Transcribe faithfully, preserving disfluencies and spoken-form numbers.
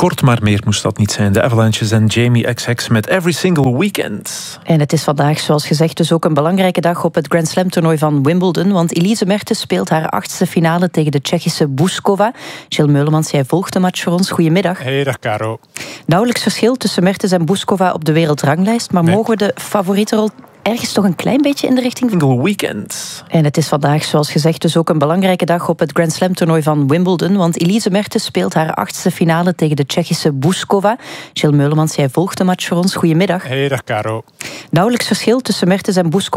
kort, maar meer moest dat niet zijn. De Avalanches en Jamie X X met Every Single Weekend. En het is vandaag, zoals gezegd, dus ook een belangrijke dag op het Grand Slam toernooi van Wimbledon. Want Elise Mertens speelt haar achtste finale tegen de Tsjechische Bouzkova. Gilles Meulemans, jij volgt de match voor ons. Goedemiddag. Hey, dag Caro. Nauwelijks verschil tussen Mertens en Bouzkova op de wereldranglijst. Maar nee. mogen we de favorietenrol ergens toch een klein beetje in de richting van Single Weekend. En het is vandaag, zoals gezegd, dus ook een belangrijke dag op het Grand Slam toernooi van Wimbledon. Want Elise Mertens speelt haar achtste finale tegen de Tsjechische Bouzkova. Gilles Meulemans, jij volgt de match voor ons. Goedemiddag. Hey, dag Caro. Nauwelijks verschil tussen Mertens en Bouzkova